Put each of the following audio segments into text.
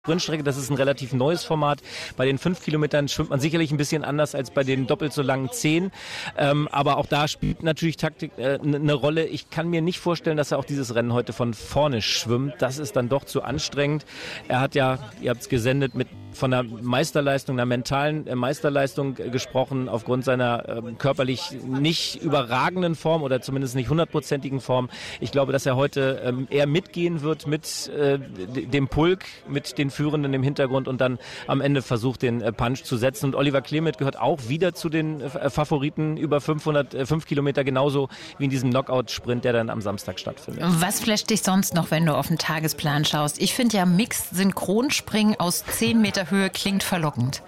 Sprintstrecke, das ist ein relativ neues Format. Bei den 5 Kilometern schwimmt man sicherlich ein bisschen anders als bei den doppelt so langen 10. Aber auch da spielt natürlich Taktik eine Rolle. Ich kann mir nicht vorstellen, dass er auch dieses Rennen heute von vorne schwimmt. Das ist dann doch zu anstrengend. Er hat ja, ihr habt es gesendet, von einer Meisterleistung, einer mentalen Meisterleistung gesprochen, aufgrund seiner körperlich nicht überragenden Form oder zumindest nicht 100%igen Form. Ich glaube, dass er heute eher mitgehen wird mit dem Pulk, mit den Führenden im Hintergrund und dann am Ende versucht, den Punch zu setzen. Und Oliver Clement gehört auch wieder zu den Favoriten über 5 Kilometer, genauso wie in diesem Knockout-Sprint, der dann am Samstag stattfindet. Was flasht dich sonst noch, wenn du auf den Tagesplan schaust? Ich finde ja Mixed-Synchronspringen aus 10 Meter Höhe klingt verlockend.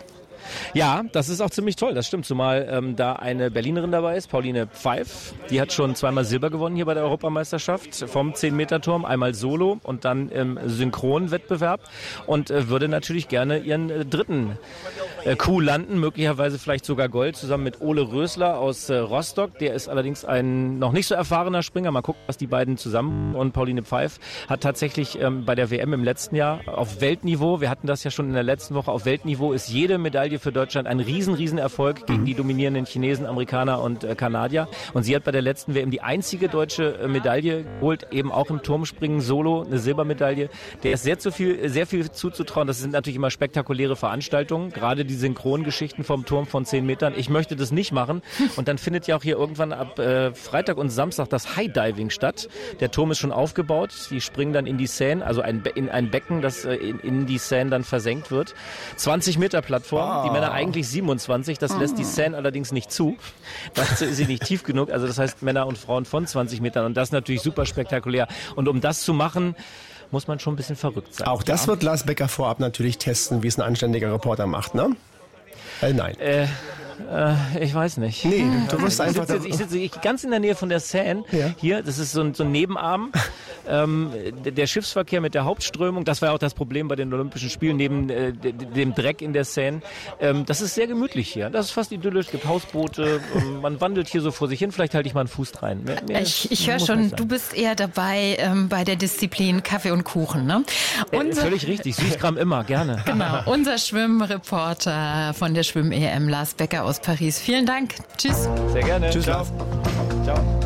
Ja, das ist auch ziemlich toll, das stimmt, zumal da eine Berlinerin dabei ist, Pauline Pfeif, die hat schon 2-mal Silber gewonnen hier bei der Europameisterschaft vom 10-Meter-Turm, einmal Solo und dann im Synchronwettbewerb und würde natürlich gerne ihren dritten Coup landen, möglicherweise vielleicht sogar Gold, zusammen mit Ole Rösler aus Rostock, der ist allerdings ein noch nicht so erfahrener Springer, mal gucken, was die beiden zusammen, und Pauline Pfeif hat tatsächlich bei der WM im letzten Jahr auf Weltniveau, wir hatten das ja schon in der letzten Woche, auf Weltniveau ist jede Medaille für Deutschland ein riesen Erfolg gegen die dominierenden Chinesen, Amerikaner und Kanadier. Und sie hat bei der letzten WM die einzige deutsche Medaille geholt, eben auch im Turmspringen Solo, eine Silbermedaille. Der ist sehr viel zuzutrauen. Das sind natürlich immer spektakuläre Veranstaltungen, gerade die Synchrongeschichten vom Turm von 10 Metern. Ich möchte das nicht machen. Und dann findet ja auch hier irgendwann ab Freitag und Samstag das High Diving statt. Der Turm ist schon aufgebaut. Die springen dann in die Seine, also in ein Becken, das in die Seine dann versenkt wird. 20 Meter Plattform. Die Männer eigentlich 27, das lässt die Seine allerdings nicht zu. Dazu ist sie nicht tief genug, also das heißt Männer und Frauen von 20 Metern und das ist natürlich super spektakulär. Und um das zu machen, muss man schon ein bisschen verrückt sein. Auch das wird Lars Becker vorab natürlich testen, wie es ein anständiger Reporter macht, ne? Nein. Ich weiß nicht. Nee, du wirst einfach... Ich sitze ganz in der Nähe von der Seine. Ja. Hier, das ist so ein Nebenarm. Der Schiffsverkehr mit der Hauptströmung, das war ja auch das Problem bei den Olympischen Spielen, neben dem Dreck in der Seine. Das ist sehr gemütlich hier. Das ist fast idyllisch. Es gibt Hausboote. Man wandelt hier so vor sich hin. Vielleicht halte ich mal einen Fuß rein. Ich höre schon, du bist eher dabei bei der Disziplin Kaffee und Kuchen, ne? Völlig richtig. Süßkram immer. Gerne. Genau. Unser Schwimmreporter von der Schwimm-EM, Lars Becker aus Paris. Vielen Dank. Tschüss. Sehr gerne. Tschüss. Ciao. Ciao.